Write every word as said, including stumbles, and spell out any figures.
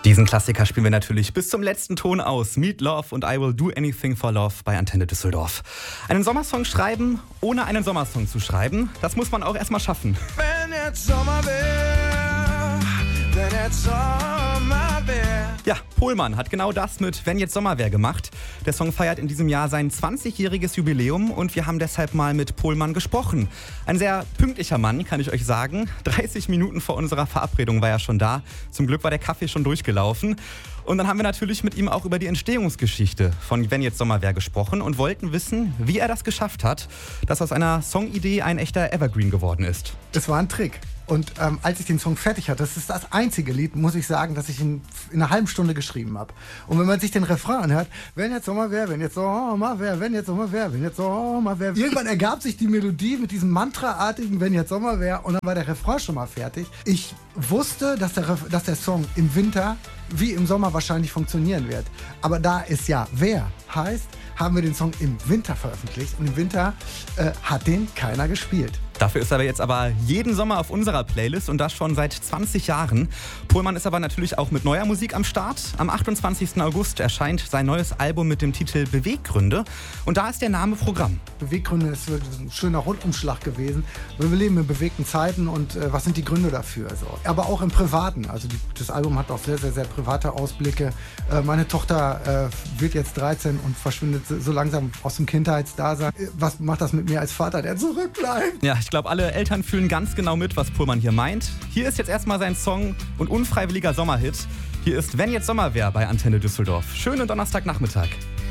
Diesen Klassiker spielen wir natürlich bis zum letzten Ton aus. Meat Love und I Will Do Anything for Love bei Antenne Düsseldorf. Einen Sommersong schreiben, ohne einen Sommersong zu schreiben, das muss man auch erstmal schaffen. Wenn jetzt Sommer wär, wenn jetzt Sommer wär. Ja, Pohlmann hat genau das mit Wenn jetzt Sommer wär gemacht. Der Song feiert in diesem Jahr sein zwanzigjähriges Jubiläum und wir haben deshalb mal mit Pohlmann gesprochen. Ein sehr pünktlicher Mann, kann ich euch sagen. dreißig Minuten vor unserer Verabredung war er schon da. Zum Glück war der Kaffee schon durchgelaufen. Und dann haben wir natürlich mit ihm auch über die Entstehungsgeschichte von Wenn jetzt Sommer wär gesprochen und wollten wissen, wie er das geschafft hat, dass aus einer Songidee ein echter Evergreen geworden ist. Das war ein Trick. Und ähm, als ich den Song fertig hatte, das ist das einzige Lied, muss ich sagen, das ich in, in einer halben Stunde geschrieben habe. Und wenn man sich den Refrain anhört, wenn jetzt Sommer wär, wenn jetzt Sommer wär, wenn jetzt Sommer wär, wenn jetzt Sommer wär. Irgendwann ergab sich die Melodie mit diesem Mantraartigen Wenn jetzt Sommer wär und dann war der Refrain schon mal fertig. Ich wusste, dass der, dass der Song im Winter wie im Sommer wahrscheinlich funktionieren wird. Aber da es ja wer heißt, haben wir den Song im Winter veröffentlicht und im Winter äh, hat den keiner gespielt. Dafür ist er jetzt aber jeden Sommer auf unserer Playlist und das schon seit zwanzig Jahren. Pohlmann ist aber natürlich auch mit neuer Musik am Start. Am achtundzwanzigsten August erscheint sein neues Album mit dem Titel Beweggründe und da ist der Name Programm. Beweggründe ist wirklich ein schöner Rundumschlag gewesen. Wir leben in bewegten Zeiten und äh, was sind die Gründe dafür? Also, aber auch im Privaten. Also die, das Album hat auch sehr, sehr, sehr private Ausblicke. Äh, meine Tochter äh, wird jetzt dreizehn und verschwindet so langsam aus dem Kindheitsdasein. Was macht das mit mir als Vater, der zurückbleibt? Ja, ich glaube, alle Eltern fühlen ganz genau mit, was Pohlmann hier meint. Hier ist jetzt erstmal sein Song und unfreiwilliger Sommerhit. Hier ist Wenn jetzt Sommer wär bei Antenne Düsseldorf. Schönen Donnerstagnachmittag.